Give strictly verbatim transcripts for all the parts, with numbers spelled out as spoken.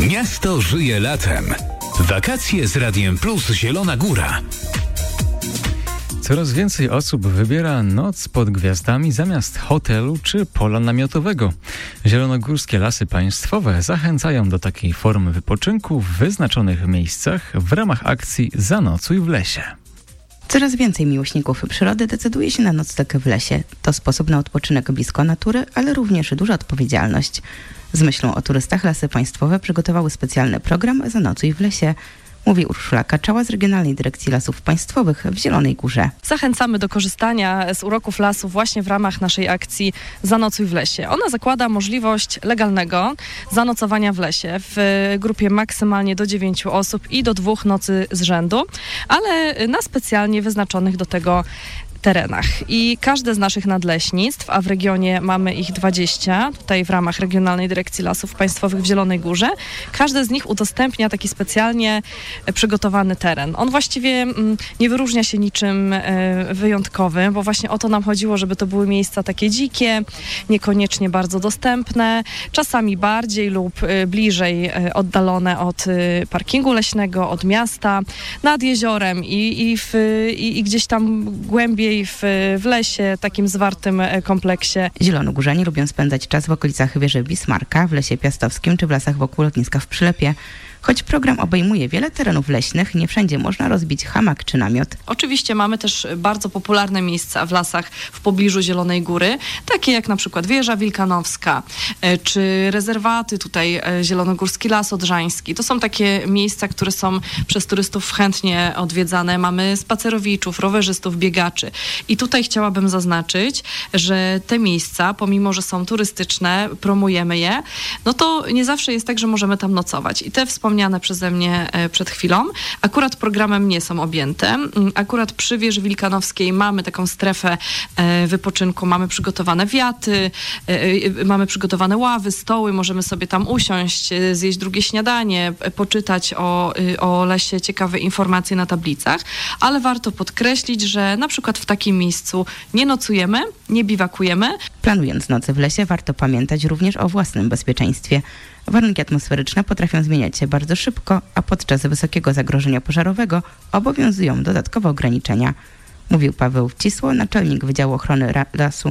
Miasto żyje latem. Wakacje z Radiem Plus Zielona Góra. Coraz więcej osób wybiera noc pod gwiazdami zamiast hotelu czy pola namiotowego. Zielonogórskie Lasy Państwowe zachęcają do takiej formy wypoczynku w wyznaczonych miejscach w ramach akcji Zanocuj w lesie. Coraz więcej miłośników przyrody decyduje się na nocleg w lesie. To sposób na odpoczynek blisko natury, ale również duża odpowiedzialność. Z myślą o turystach Lasy Państwowe przygotowały specjalny program Zanocuj w lesie. Mówi Urszula Kaczała z Regionalnej Dyrekcji Lasów Państwowych w Zielonej Górze. Zachęcamy do korzystania z uroków lasu właśnie w ramach naszej akcji Zanocuj w lesie. Ona zakłada możliwość legalnego zanocowania w lesie w grupie maksymalnie do dziewięciu osób i do dwóch nocy z rzędu, ale na specjalnie wyznaczonych do tego terenach. I każde z naszych nadleśnictw, a w regionie mamy ich dwadzieścia, tutaj w ramach Regionalnej Dyrekcji Lasów Państwowych w Zielonej Górze, każde z nich udostępnia taki specjalnie przygotowany teren. On właściwie mm, nie wyróżnia się niczym y, wyjątkowym, bo właśnie o to nam chodziło, żeby to były miejsca takie dzikie, niekoniecznie bardzo dostępne, czasami bardziej lub y, bliżej y, oddalone od y, parkingu leśnego, od miasta, nad jeziorem i, i, w, i, i gdzieś tam głębiej W, w lesie, takim zwartym kompleksie. Zielonogórzanie lubią spędzać czas w okolicach wieży Bismarka, w Lesie Piastowskim czy w lasach wokół lotniska w Przylepie. Choć program obejmuje wiele terenów leśnych, nie wszędzie można rozbić hamak czy namiot. Oczywiście mamy też bardzo popularne miejsca w lasach w pobliżu Zielonej Góry, takie jak na przykład Wieża Wilkanowska, czy rezerwaty, tutaj Zielonogórski Las Odrzański. To są takie miejsca, które są przez turystów chętnie odwiedzane. Mamy spacerowiczów, rowerzystów, biegaczy. I tutaj chciałabym zaznaczyć, że te miejsca, pomimo że są turystyczne, promujemy je, no to nie zawsze jest tak, że możemy tam nocować. I te wspomniane przeze mnie przed chwilą, akurat programem nie są objęte. Akurat przy Wieży Wilkanowskiej mamy taką strefę wypoczynku, mamy przygotowane wiaty, mamy przygotowane ławy, stoły, możemy sobie tam usiąść, zjeść drugie śniadanie, poczytać o, o lesie ciekawe informacje na tablicach, ale warto podkreślić, że na przykład w takim miejscu nie nocujemy, nie biwakujemy. Planując noce w lesie, warto pamiętać również o własnym bezpieczeństwie. Warunki atmosferyczne potrafią zmieniać się bardzo szybko, a podczas wysokiego zagrożenia pożarowego obowiązują dodatkowe ograniczenia. Mówił Paweł Wcisło, naczelnik Wydziału Ochrony Ra- Lasu.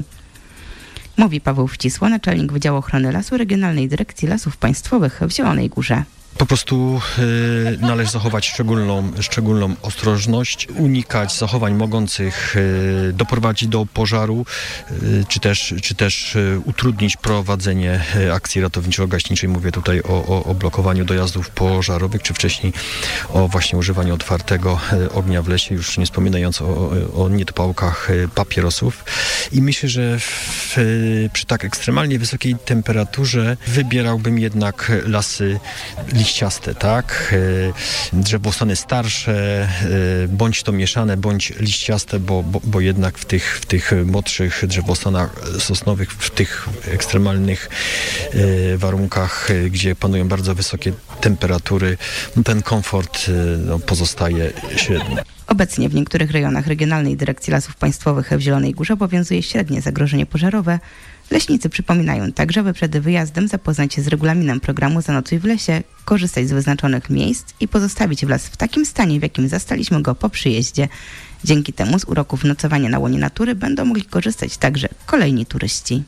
Mówi Paweł Wcisło, naczelnik Wydziału Ochrony Lasu Regionalnej Dyrekcji Lasów Państwowych w Zielonej Górze. Po prostu y, należy zachować szczególną, szczególną ostrożność, unikać zachowań mogących y, doprowadzić do pożaru, y, czy też, czy też y, utrudnić prowadzenie y, akcji ratowniczo-gaśniczej. Mówię tutaj o, o, o blokowaniu dojazdów pożarowych, czy wcześniej o właśnie używaniu otwartego y, ognia w lesie, już nie wspominając o, o, o niedopałkach y, papierosów. I myślę, że w, y, przy tak ekstremalnie wysokiej temperaturze wybierałbym jednak lasy liściaste, tak? Drzewostany starsze, bądź to mieszane, bądź liściaste, bo, bo, bo jednak w tych, w tych młodszych drzewostanach sosnowych, w tych ekstremalnych warunkach, gdzie panują bardzo wysokie temperatury, ten komfort no, pozostaje średni. Obecnie w niektórych rejonach Regionalnej Dyrekcji Lasów Państwowych w Zielonej Górze obowiązuje średnie zagrożenie pożarowe. Leśnicy przypominają także, by przed wyjazdem zapoznać się z regulaminem programu Zanocuj w lesie, korzystać z wyznaczonych miejsc i pozostawić las w takim stanie, w jakim zastaliśmy go po przyjeździe. Dzięki temu z uroków nocowania na łonie natury będą mogli korzystać także kolejni turyści.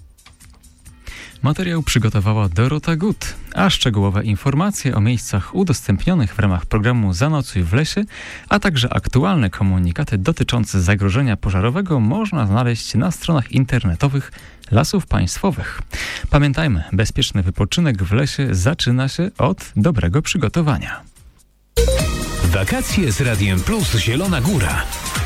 Materiał przygotowała Dorota Gut, a szczegółowe informacje o miejscach udostępnionych w ramach programu Zanocuj w lesie, a także aktualne komunikaty dotyczące zagrożenia pożarowego można znaleźć na stronach internetowych Lasów Państwowych. Pamiętajmy, bezpieczny wypoczynek w lesie zaczyna się od dobrego przygotowania. Wakacje z Radiem Plus Zielona Góra.